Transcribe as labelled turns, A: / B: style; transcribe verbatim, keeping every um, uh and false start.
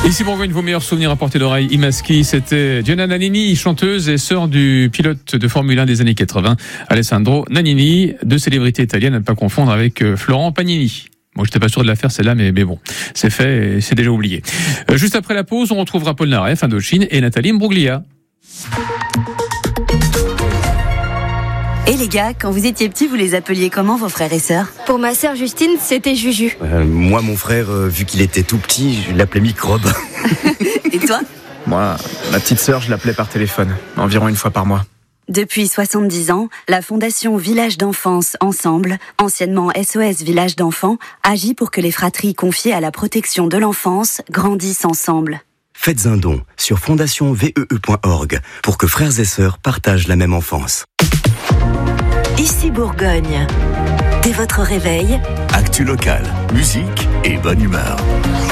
A: Ici Bourgogne, vos meilleurs souvenirs à portée d'oreille. Imaski, c'était Gianna Nannini, chanteuse et sœur du pilote de Formule un des années quatre-vingts, Alessandro Nannini, deux célébrités italiennes à ne pas confondre avec Florent Pagnini. Moi, j'étais pas sûr de la faire celle-là, mais, mais bon, c'est fait et c'est déjà oublié. Euh, juste après la pause, on retrouvera Paul Naref, Indochine, et Nathalie Mbruglia.
B: Et les gars, quand vous étiez petits, vous les appeliez comment vos frères et sœurs ?
C: Pour ma sœur Justine, c'était Juju.
D: Euh, moi, mon frère, euh, vu qu'il était tout petit, je l'appelais Microbe.
B: Et toi ?
E: Moi, ma petite sœur, je l'appelais par téléphone, environ une fois par mois.
B: Depuis soixante-dix ans, la Fondation Village d'Enfance Ensemble, anciennement S O S Village d'Enfants, agit pour que les fratries confiées à la protection de l'enfance grandissent ensemble.
D: Faites un don sur fondation v e e point org pour que frères et sœurs partagent la même enfance.
B: Ici Bourgogne. Dès votre réveil,
F: actu local, musique et bonne humeur.